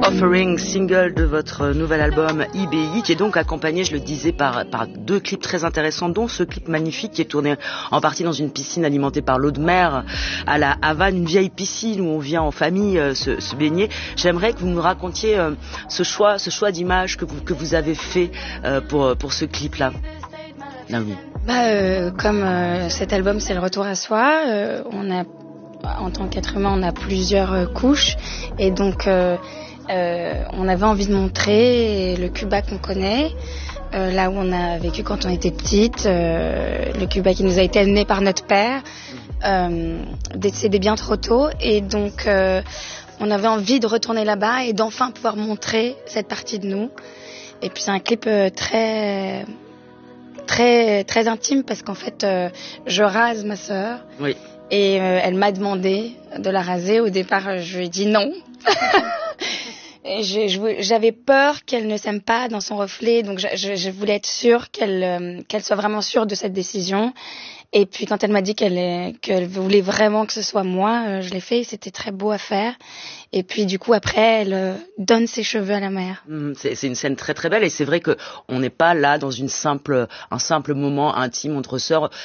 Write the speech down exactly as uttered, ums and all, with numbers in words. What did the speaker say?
Offering, single de votre nouvel album I B I, qui est donc accompagné, je le disais, par, par deux clips très intéressants, dont ce clip magnifique qui est tourné en partie dans une piscine alimentée par l'eau de mer à la Havane, une vieille piscine où on vient en famille euh, se, se baigner. J'aimerais que vous nous racontiez euh, ce choix, ce choix d'image que vous, que vous avez fait euh, pour, pour ce clip-là. Naomi. Bah, euh, comme euh, cet album, c'est le retour à soi, euh, on a, en tant qu'être humain, on a plusieurs euh, couches, et donc euh, euh, on avait envie de montrer le Cuba qu'on connaît, euh, là où on a vécu quand on était petite, euh, le Cuba qui nous a été amené par notre père, euh, décédé bien trop tôt, et donc euh, on avait envie de retourner là-bas et d'enfin pouvoir montrer cette partie de nous. Et puis c'est un clip euh, très très très intime parce qu'en fait euh, je rase ma sœur. Oui. Et euh, elle m'a demandé de la raser. Au départ, je lui ai dit non. Et je, je, j'avais peur qu'elle ne s'aime pas dans son reflet, donc je, je, je voulais être sûre qu'elle, euh, qu'elle soit vraiment sûre de cette décision. Et puis quand elle m'a dit qu'elle, est, qu'elle voulait vraiment que ce soit moi, euh, je l'ai fait, c'était très beau à faire. Et puis du coup après, elle euh, donne ses cheveux à la mer. Mmh, c'est, c'est une scène très très belle, et c'est vrai que on n'est pas là dans une simple, un simple moment intime entre sœurs.